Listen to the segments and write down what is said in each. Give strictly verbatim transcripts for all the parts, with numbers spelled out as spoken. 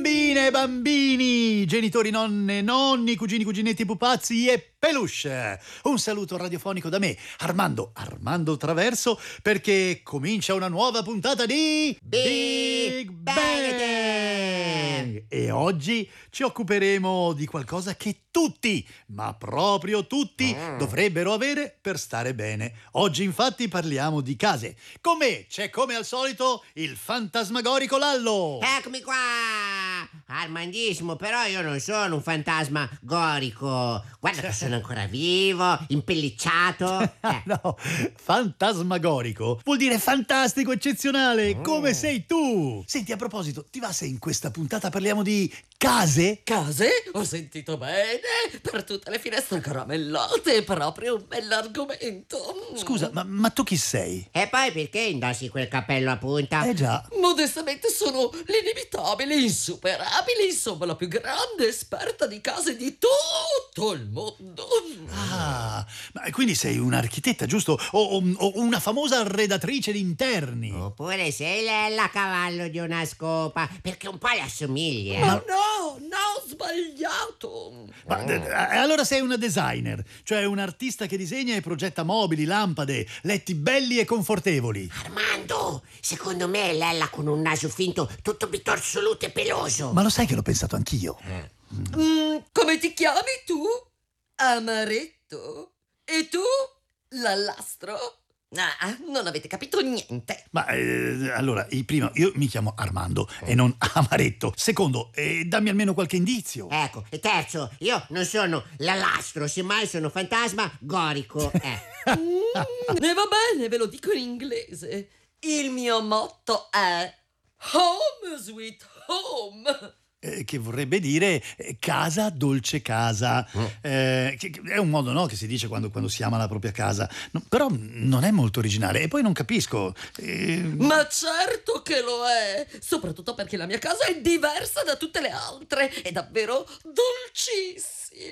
Bambine, bambini, genitori, nonne, nonni, cugini, cuginetti, pupazzi e peluche. Un saluto radiofonico da me, Armando, Armando Traverso, perché comincia una nuova puntata di Big Bang. E oggi ci occuperemo di qualcosa che tutti, ma proprio tutti, mm. dovrebbero avere per stare bene. Oggi infatti parliamo di case. Con me c'è come al solito il fantasmagorico Lallo. Eccomi qua, Armandissimo, però io non sono un fantasma gorico. Guarda che sono ancora vivo, impellicciato. Eh. No, fantasmagorico vuol dire fantastico, eccezionale, mm. come sei tu. Senti, a proposito, ti va se in questa puntata parliamo di case? Case? Ho sentito bene, per tutte le finestre caramellate, proprio un bell'argomento. Scusa, ma, ma tu chi sei? E poi perché indossi quel cappello a punta? Eh già. Modestamente sono l'inimitabile, insuperabile, insomma la più grande esperta di case di tutto il mondo. Ah, ma quindi sei un'architetta, giusto? O, o, o una famosa arredatrice di interni? Oppure sei la cavallo di una scopa, perché un po' le assomiglia. Ma no, no, ho sbagliato. Ma, eh, allora sei una designer, cioè un artista che disegna e progetta mobili, lampade, letti belli e confortevoli. Armando, secondo me è Lella con un naso finto tutto bitorzoluto e peloso. Ma lo sai che l'ho pensato anch'io? Eh. Mm, come ti chiami tu? Amaretto? E tu? Lallastro? Ah, non avete capito niente. Ma eh, allora, il primo, io mi chiamo Armando e non Amaretto. Secondo, eh, dammi almeno qualche indizio. Ecco, e terzo, io non sono Lallastro, semmai sono fantasma gorico. Eh. mm, e va bene, ve lo dico in inglese. Il mio motto è Home Sweet Home. Eh, che vorrebbe dire eh, casa, dolce casa. Mm. Eh, che, che è un modo, no, che si dice quando, quando si ama la propria casa. No, però non è molto originale. E poi non capisco. Eh... Ma certo che lo è! Soprattutto perché la mia casa è diversa da tutte le altre. È davvero dolcissima.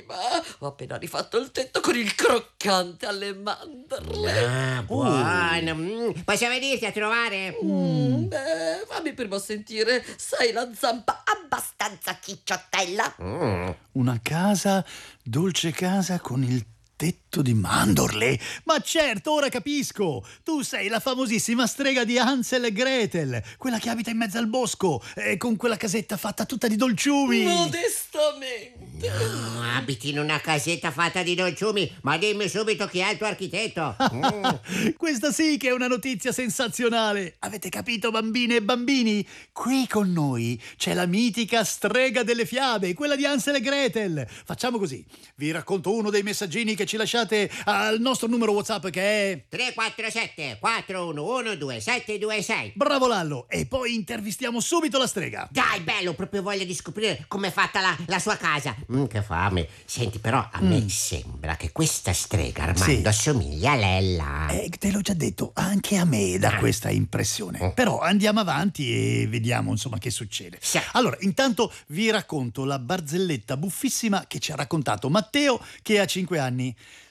Ho appena rifatto il tetto con il croccante alle mandorle. Ah, buono. Mm. Possiamo venirti a trovare? Mm, beh, fammi prima sentire. Sei la zampa abbastanza cicciottella? Mm. Una casa, dolce casa con il tetto di mandorle? Ma certo, ora capisco! Tu sei la famosissima strega di Hansel e Gretel, quella che abita in mezzo al bosco, eh, con quella casetta fatta tutta di dolciumi. Modestamente. No, abiti in una casetta fatta di dolciumi, ma dimmi subito chi è il tuo architetto. Mm. Questa sì che è una notizia sensazionale. Avete capito, bambine e bambini? Qui con noi c'è la mitica strega delle fiabe, quella di Hansel e Gretel. Facciamo così, vi racconto uno dei messaggini che ci lasciate al nostro numero WhatsApp, che è tre quattro sette quattro uno uno due sette due sei. Bravo Lallo, e poi intervistiamo subito la strega. Dai, bello, proprio voglia di scoprire com'è fatta la, la sua casa. Mm, che fame. Senti, però a mm. me sembra che questa strega, Armando, sì, assomiglia a Lella. Eh, te l'ho già detto, anche a me dà ah. questa impressione. Mm. Però andiamo avanti e vediamo, insomma, che succede. Sì. Allora, intanto vi racconto la barzelletta buffissima che ci ha raccontato Matteo, che ha cinque anni.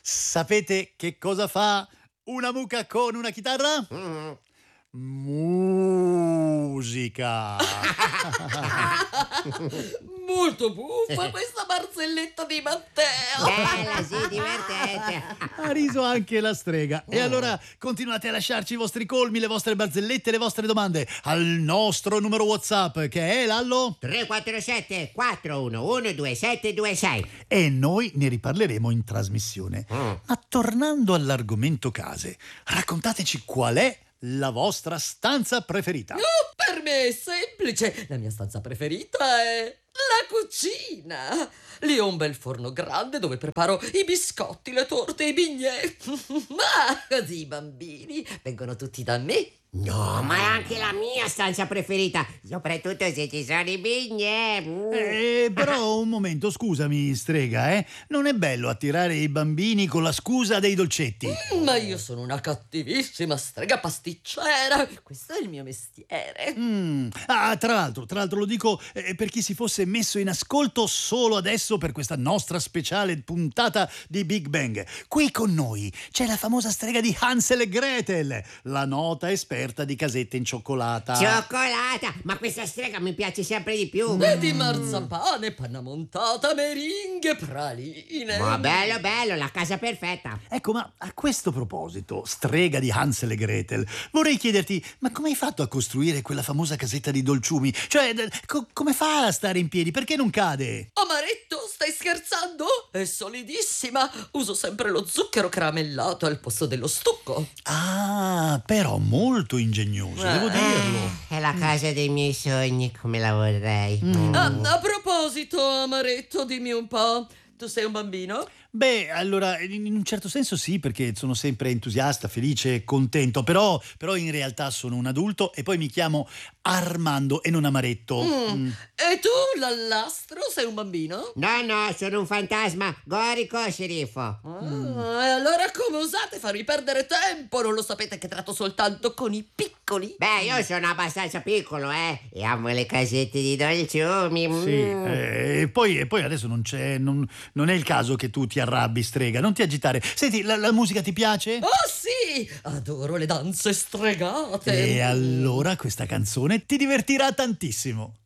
Sapete che cosa fa una mucca con una chitarra? Mm. Musica. Molto buffa questa barzelletta di Matteo. Bella, sì, divertente. Ha riso anche la strega. E allora continuate a lasciarci i vostri colmi, le vostre barzellette, le vostre domande al nostro numero WhatsApp, che è, Lallo? tre quattro sette quattro uno uno due sette due sei. E noi ne riparleremo in trasmissione. Mm. Ma tornando all'argomento case, raccontateci qual è la vostra stanza preferita. Oh, per me è semplice. La mia stanza preferita è la cucina. Lì ho un bel forno grande dove preparo i biscotti, le torte, i bignè. Ma così i bambini vengono tutti da me. No, ma è anche la mia stanza preferita, soprattutto se ci sono i bignè. Mm. Eh, però un momento, scusami, strega, eh? Non è bello attirare i bambini con la scusa dei dolcetti. Mm, ma io sono una cattivissima strega pasticcera. Questo è il mio mestiere. Mm. Ah, tra l'altro, tra l'altro lo dico eh, per chi si fosse messo in ascolto solo adesso per questa nostra speciale puntata di Big Bang. Qui con noi c'è la famosa strega di Hansel e Gretel, la nota esperta offerta di casette in cioccolata. Cioccolata! Ma questa strega mi piace sempre di più. E di marzapane, panna montata, meringhe, praline. Ma bello, bello, la casa perfetta. Ecco, ma a questo proposito, strega di Hansel e Gretel, vorrei chiederti, ma come hai fatto a costruire quella famosa casetta di dolciumi? Cioè, co- come fa a stare in piedi? Perché non cade? Amaretto, stai scherzando? È solidissima. Uso sempre lo zucchero caramellato al posto dello stucco. Ah, però molto ingegnoso, devo Eh. dirlo. È la casa dei miei sogni, come la vorrei. Mm. Ah, a proposito, Amaretto, dimmi un po'. Tu sei un bambino? Beh, allora, in un certo senso sì, perché sono sempre entusiasta, felice e contento, però, però in realtà sono un adulto e poi mi chiamo Armando e non Amaretto. Mm. Mm. E tu, l'allastro, sei un bambino? No, no, sono un fantasma. Gorico, sceriffo. Ah, e allora come osate farmi perdere tempo? Non lo sapete che tratto soltanto con i piccoli? Beh, io sono abbastanza piccolo, eh. E amo le casette di dolciumi. Mm. Sì, eh, e poi, e poi adesso non c'è, non, non è il caso che tu ti arrabbi, strega, non ti agitare. Senti, la, la musica ti piace? Oh sì! Adoro le danze stregate. E allora questa canzone ti divertirà tantissimo.